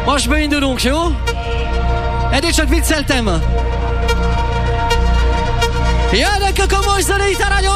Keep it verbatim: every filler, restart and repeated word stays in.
Most beindulunk, jó? Eddig csak vicceltem. Jönnek a komoly zenét, a nagyon